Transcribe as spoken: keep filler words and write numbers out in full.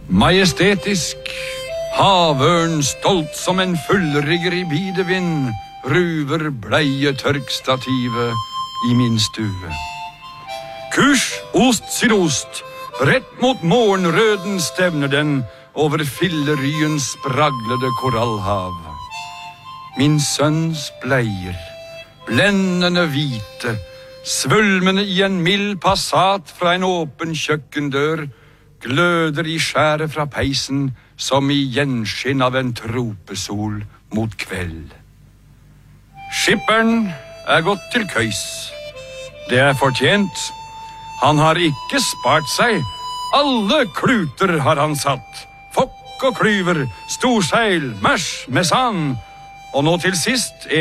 Majestetisk, havørn stolt som en fullrigger i bidevind, ruver bleie tørkstativet i min stue. Kurs ost-sydost, rett mot morgenrøden stevner den over Filleryens spraglede korallhav. Min sønns bleier, blendende hvite, svulmende i en mild passat fra en åpen kjøkkendør, gløder i skjæret fra peisen som i gjenskinn av en tropesol mot kveld. Skipperen er gått til køys. Det er fortjent. Han har ikke spart seg. Alle kluter har han satt. Fokk og klyver, storseil, mæsj, mesan. Og nå til sist